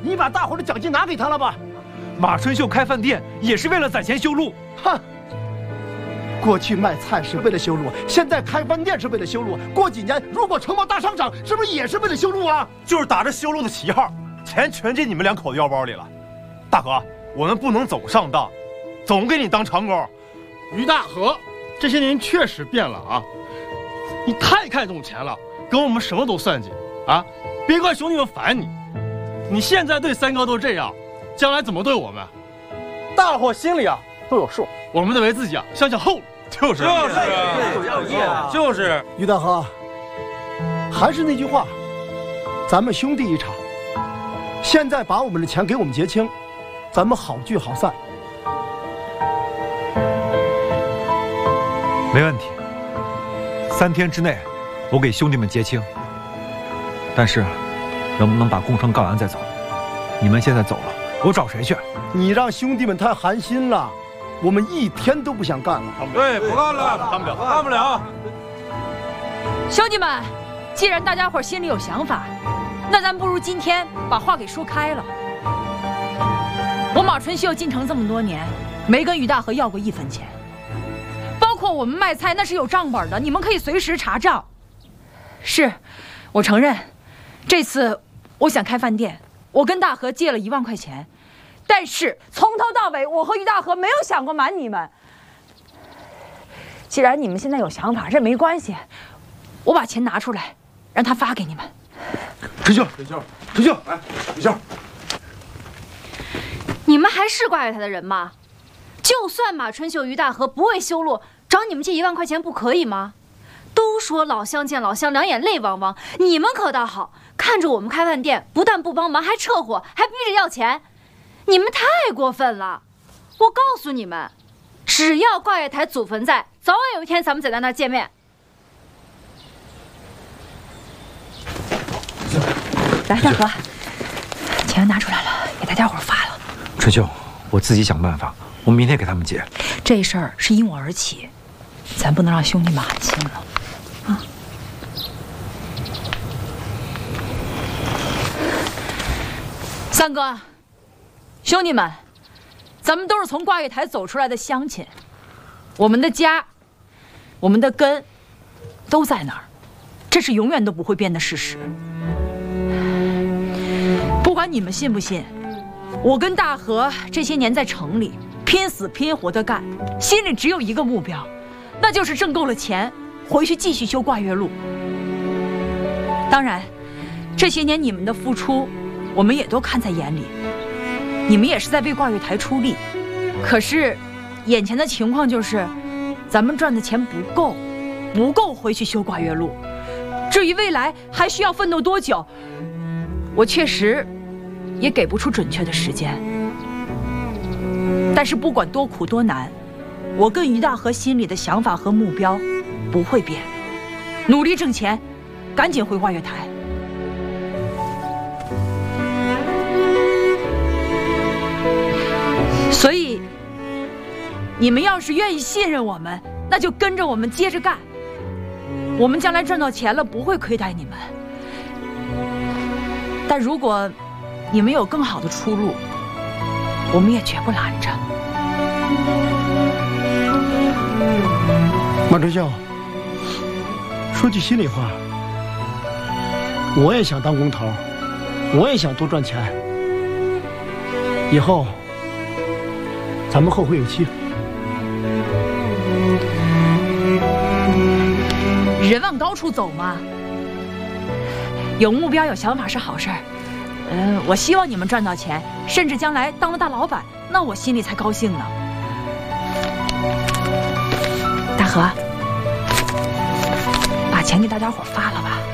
你把大伙的奖金拿给他了吧？ 马春秀开饭店也是为了攒钱修路。 哼！过去卖菜是为了修路，现在开饭店是为了修路。过几年如果承包大商场，是不是也是为了修路啊？ 就是打着修路的旗号，钱全进你们两口子腰包里了。大哥，我们不能总上当，总给你当长工。 于大河，这些年确实变了啊！你太看重钱了，跟我们什么都算计啊！别怪兄弟们烦你，你现在对三哥都这样，将来怎么对我们？大伙心里啊都有数，我们得为自己啊想想后路。 就是。 于大河，还是那句话，咱们兄弟一场。现在把我们的钱给我们结清，咱们好聚好散。 没问题，3天之内我给兄弟们结清。但是，能不能把工程干完再走？你们现在走了，我找谁去？ 你让兄弟们太寒心了，我们一天都不想干了。 对，不干了，干不了。 兄弟们，既然大家伙心里有想法，那咱不如今天把话给说开了。我马春秀进城这么多年，没跟于大河要过1分钱。包括我们卖菜那是有账本的，你们可以随时查账。是，我承认，这次我想开饭店，我跟大河借了1万块钱，但是从头到尾，我和于大河没有想过瞒你们。既然你们现在有想法，这没关系，我把钱拿出来，让他发给你们。 春秀，来，春秀， 你们还是挂着他的人吗？就算马春秀、于大河不会修路，找你们借1万块钱不可以吗？都说老乡见老乡，两眼泪汪汪，你们可倒好，看着我们开饭店，不但不帮忙，还撤火，还逼着要钱，你们太过分了！我告诉你们，只要挂月台祖坟在，早晚有一天咱们再在那儿见面。 来，大河，钱拿出来了，给大家伙发了。 春秀，我自己想办法，我明天给他们结。 这事儿是因我而起，咱不能让兄弟们寒心了。啊！三哥，兄弟们，咱们都是从挂月台走出来的乡亲，我们的家，我们的根，都在那儿，这是永远都不会变的事实。不管你们信不信，我跟大河这些年在城里拼死拼活的干，心里只有一个目标，那就是挣够了钱，回去继续修挂月路。当然，这些年你们的付出，我们也都看在眼里，你们也是在为挂月台出力。可是，眼前的情况就是，咱们赚的钱不够回去修挂月路。至于未来还需要奋斗多久，我确实也给不出准确的时间。但是不管多苦多难，我跟于大河心里的想法和目标不会变，努力挣钱，赶紧回挂月台。所以，你们要是愿意信任我们，那就跟着我们接着干。我们将来赚到钱了，不会亏待你们。但如果你们有更好的出路，我们也绝不拦着。 马春秀，说句心里话，我也想当工头，我也想多赚钱。以后咱们后会有期。 人往高处走嘛，有目标有想法是好事儿。我希望你们赚到钱，甚至将来当了大老板，那我心里才高兴呢。大河，把钱给大家伙发了吧。